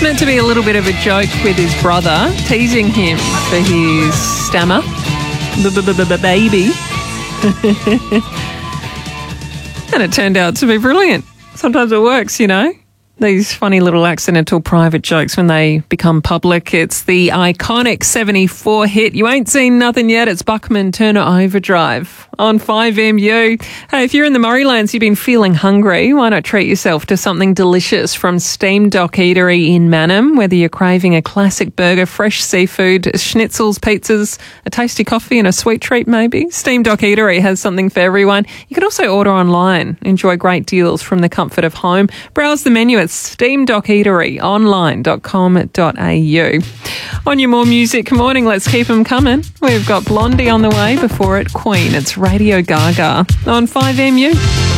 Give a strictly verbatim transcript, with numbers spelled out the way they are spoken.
meant to be a little bit of a joke with his brother, teasing him for his stammer. Baby. And it turned out to be brilliant. Sometimes it works, you know. These funny little accidental private jokes when they become public. It's the iconic seventy-four hit You Ain't Seen Nothing Yet. It's Buckman Turner Overdrive on five M U. Hey, if you're in the Murraylands, you've been feeling hungry, why not treat yourself to something delicious from Steam Dock Eatery in Mannum? Whether you're craving a classic burger, fresh seafood, schnitzels, pizzas, a tasty coffee and a sweet treat maybe, Steam Dock Eatery has something for everyone. You can also order online. Enjoy great deals from the comfort of home. Browse the menu at steam dock eatery online dot com dot a u. On your more music, good morning, let's keep them coming. We've got Blondie on the way, before it Queen. It's Radio Gaga on five M U.